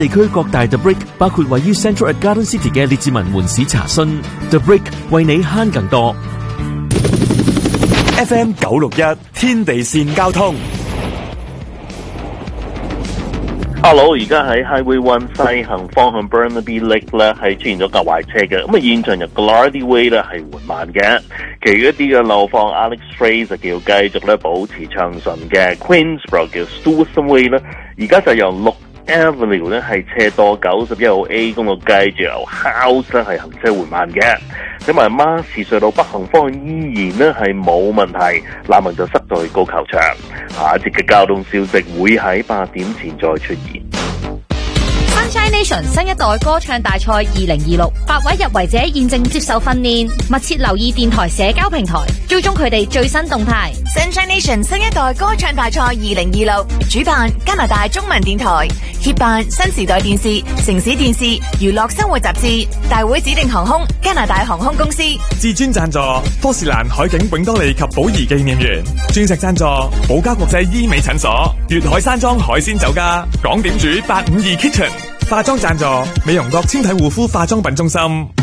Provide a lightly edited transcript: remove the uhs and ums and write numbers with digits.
地區各大 The Brick 包括位於 Central at Garden City 嘅列治文門市查詢 The Brick 為你慳更多。 FM 961天地線交通。 Hello， 而家喺 Highway 1西行方向 Burnaby Lake 咧係出現咗架壞車嘅，咁啊現場入 Glardy Way 咧係緩慢嘅，其餘一啲嘅路況 Alex Fraser 就叫繼續咧保持暢順嘅 Queensborough 叫 Stewart Way 咧，而家就由6 Avenue 咧係斜多91號 A 公路繼續由 House 咧係行車緩慢嘅，咁埋馬士隧道北行方向依然咧係冇問題，南行就塞到去高球場。下一節嘅交通消息會喺8點前再出現。 Sunshine Nation 新一代歌唱大賽2026，8位入圍者現正接受訓練，密切留意電台社交平台，追蹤佢哋最新動態。 Sunshine Nation 新一代歌唱大賽2026，主辦加拿大中文電台，協辦新時代電視、城市電視、娛樂生活雜誌，大會指定航空加拿大航空公司， 至尊贊助波士蘭海景永多利及寶儀紀念園，鑽石贊助寶嘉國際醫美診所，粵海山莊海鮮酒家，港點主852 Kitchen， 化妝贊助美容國纖體護膚化妝品中心。